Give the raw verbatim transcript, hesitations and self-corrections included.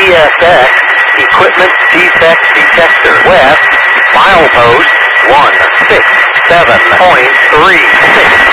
T S X, Equipment Defect Detector, west, milepost one six seven point three six.